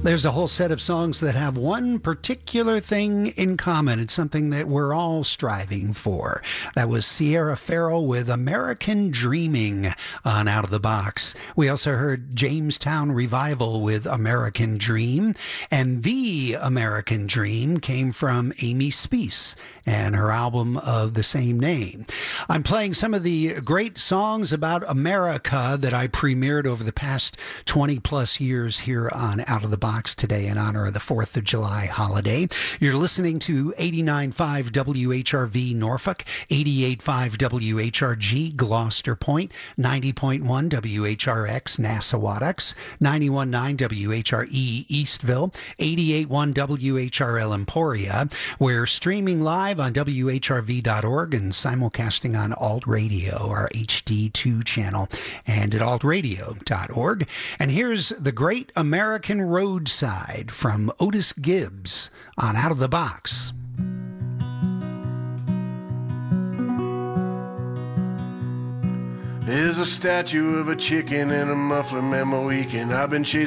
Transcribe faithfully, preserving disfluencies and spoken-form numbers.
There's a whole set of songs that have one particular thing in common. It's something that we're all striving for. That was Sierra Farrell with American Dreaming on Out of the Box. We also heard Jamestown Revival with American Dream. And The American Dream came from Amy Speace and her album of the same name. I'm playing some of the great songs about America that I premiered over the past twenty plus years here on Out of the Box today in honor of the fourth of July holiday. You're listening to eighty-nine point five W H R V Norfolk, eighty-eight point five W H R G Gloucester Point, ninety point one W H R X Nassawadox, ninety-one point nine W H R E Eastville, eighty-eight point one W H R L Emporia. We're streaming live on W H R V dot org and simulcasting on Alt Radio, our H D two channel, and at alt radio dot org. And here's the Great American Roadside from Otis Gibbs on Out of the Box. There's a statue of a chicken and a muffler man Mohican. I've been chasing